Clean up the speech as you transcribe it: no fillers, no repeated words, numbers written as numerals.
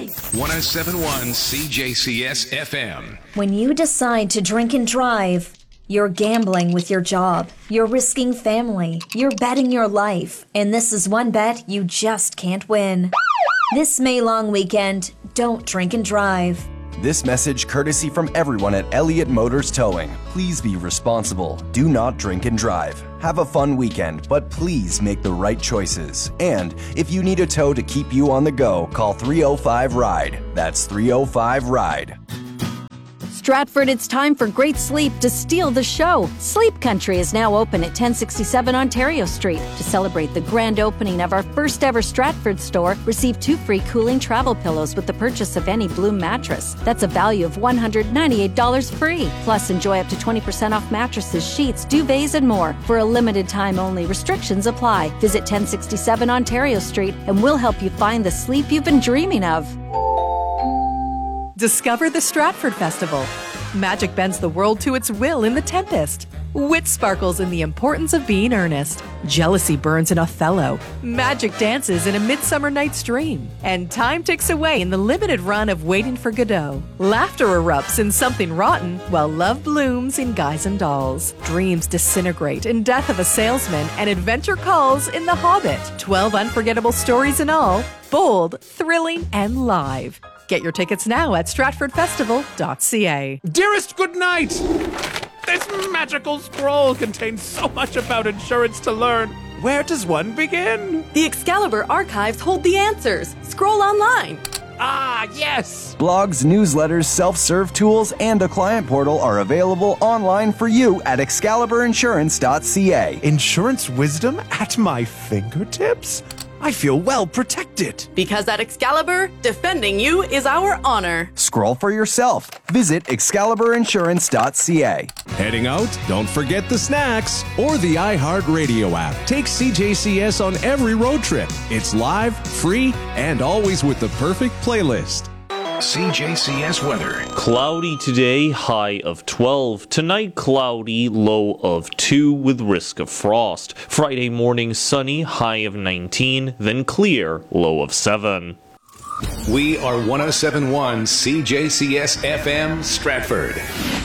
1071 CJCS FM. When you decide to drink and drive, you're gambling with your job, you're risking family, you're betting your life, and this is one bet you just can't win. This May long weekend, don't drink and drive. This message courtesy from everyone at Elliott Motors Towing. Please be responsible. Do not drink and drive. Have a fun weekend, but please make the right choices. And if you need a tow to keep you on the go, call 305-RIDE. That's 305-RIDE. Stratford, it's time for great sleep to steal the show. Sleep Country is now open at 1067 Ontario Street. To celebrate the grand opening of our first ever Stratford store, receive 2 free cooling travel pillows with the purchase of any Bloom mattress. That's a value of $198 free. Plus, enjoy up to 20% off mattresses, sheets, duvets, and more. For a limited time only, restrictions apply. Visit 1067 Ontario Street and we'll help you find the sleep you've been dreaming of. Discover the Stratford Festival. Magic bends the world to its will in The Tempest. Wit sparkles in the importance of being earnest. Jealousy burns in Othello. Magic dances in A Midsummer Night's Dream. And time ticks away in the limited run of Waiting for Godot. Laughter erupts in Something Rotten, while love blooms in Guys and Dolls. Dreams disintegrate in Death of a Salesman, and adventure calls in The Hobbit. 12 unforgettable stories in all, bold, thrilling, and live. Get your tickets now at stratfordfestival.ca. Dearest, good night! This magical scroll contains so much about insurance to learn. Where does one begin? The Excalibur archives hold the answers. Scroll online. Ah, yes! Blogs, newsletters, self-serve tools, and a client portal are available online for you at excaliburiinsurance.ca. Insurance wisdom at my fingertips? I feel well protected. Because at Excalibur, defending you is our honor. Scroll for yourself. Visit excaliburiinsurance.ca. Heading out? Don't forget the snacks or the iHeartRadio app. Take CJCS on every road trip. It's live, free, and always with the perfect playlist. CJCS weather. Cloudy today, high of 12. Tonight, cloudy, low of 2 with risk of frost. Friday morning, sunny, high of 19. Then clear, low of 7. We are 1071 CJCS FM Stratford.